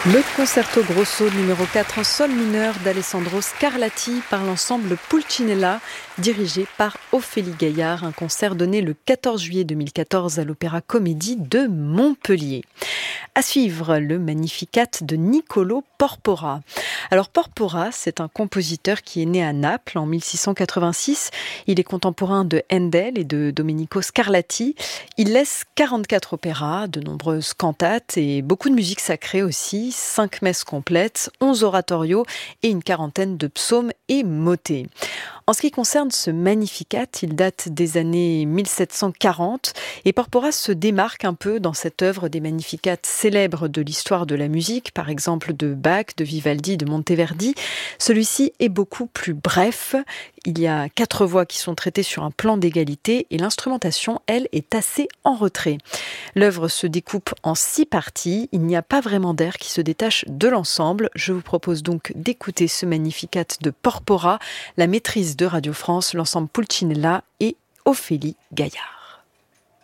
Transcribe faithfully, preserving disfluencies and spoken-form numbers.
Le concerto grosso numéro quatre en sol mineur d'Alessandro Scarlatti par l'ensemble Pulcinella, dirigé par Ophélie Gaillard, un concert donné le quatorze juillet deux mille quatorze à l'Opéra Comédie de Montpellier. À suivre, le Magnificat de Niccolò Porpora. Alors Porpora, c'est un compositeur qui est né à Naples en mille six cent quatre-vingt-six. Il est contemporain de Handel et de Domenico Scarlatti. Il laisse quarante-quatre opéras, de nombreuses cantates et beaucoup de musique sacrée aussi, cinq messes complètes, onze oratorios et une quarantaine de psaumes et motets. En ce qui concerne ce Magnificat, il date des années mille sept cent quarante et Porpora se démarque un peu dans cette œuvre des Magnificats célèbres de l'histoire de la musique, par exemple de Bach, de Vivaldi, de Monteverdi. Celui-ci est beaucoup plus bref. Il y a quatre voix qui sont traitées sur un plan d'égalité et l'instrumentation, elle, est assez en retrait. L'œuvre se découpe en six parties. Il n'y a pas vraiment d'air qui se détache de l'ensemble. Je vous propose donc d'écouter ce Magnificat de Porpora, la maîtrise de Radio France, l'ensemble Pulcinella et Ophélie Gaillard.